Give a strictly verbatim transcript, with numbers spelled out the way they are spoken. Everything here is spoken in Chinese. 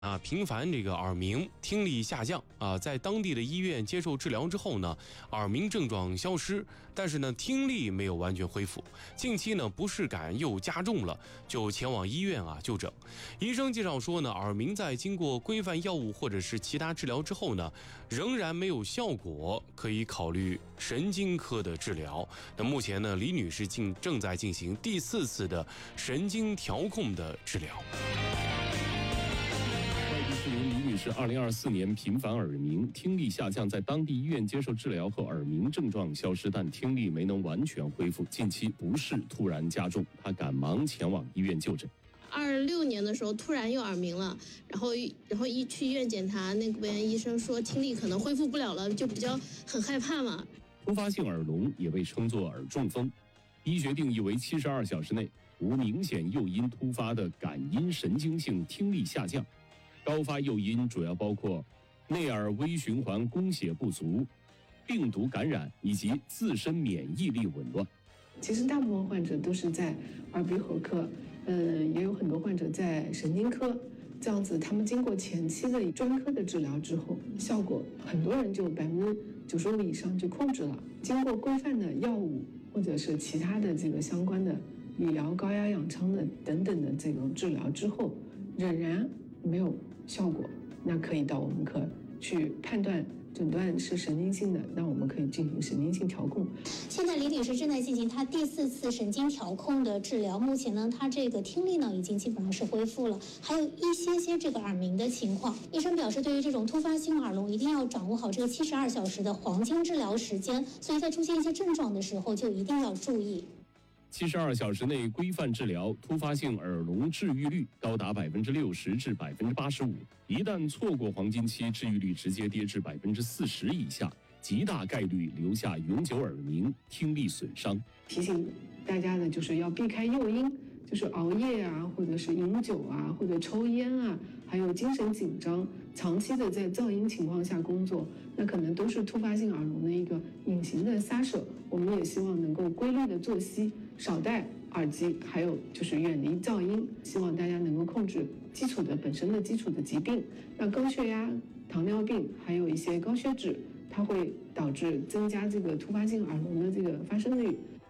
啊，频繁这个耳鸣、听力下降啊，在当地的医院接受治疗之后呢，耳鸣症状消失，但是呢，听力没有完全恢复。近期呢，不适感又加重了，就前往医院啊就诊。医生介绍说呢，耳鸣在经过规范药物或者是其他治疗之后呢，仍然没有效果，可以考虑神经科的治疗。那目前呢，李女士进正在进行第四次的神经调控的治疗。 市民李女士二零二四年频繁耳鸣，听力下降，在当地医院接受治疗后，耳鸣症状消失，但听力没能完全恢复。近期不适突然加重，她赶忙前往医院就诊。 二六年的时候突然又耳鸣了，然后然后一去医院检查，那边医生说听力可能恢复不了了，就比较很害怕嘛。 突发性耳聋也被称作耳中风，医学定义为七十二小时内无明显诱因突发的感音神经性听力下降。高发诱因主要包括内耳微循环供血不足、病毒感染以及自身免疫力紊乱。 其实大部分患者都是在耳鼻喉科，嗯，也有很多患者在神经科，这样子他们经过前期的专科的治疗之后，效果很多人就百分之九十五以上就控制了。经过规范的药物或者是其他的这个相关的理疗、高压氧舱的等等的这种治疗之后，仍然没有效果，那可以到我们科去判断诊断是神经性的，那我们可以进行神经性调控。 现在李女士正在进行她第四次神经调控的治疗，目前呢，她这个听力呢已经基本上是恢复了，还有一些些这个耳鸣的情况。医生表示，对于这种突发性耳聋，一定要掌握好这个七十二小时的黄金治疗时间，所以在出现一些症状的时候，就一定要注意。 七十二小时内规范治疗，突发性耳聋治愈率高达百分之六十至百分之八十五。一旦错过黄金期，治愈率直接跌至百分之四十以下，极大概率留下永久耳鸣、听力损伤。 提醒大家的就是要避开诱因，就是熬夜啊，或者是饮酒啊，或者抽烟啊，还有精神紧张，长期的在噪音情况下工作，那可能都是突发性耳聋的一个隐形的杀手。我们也希望能够规律的作息，少戴耳机，还有就是远离噪音。希望大家能够控制基础的本身的基础的疾病，那高血压、糖尿病，还有一些高血脂，它会导致增加这个突发性耳聋的这个发生率。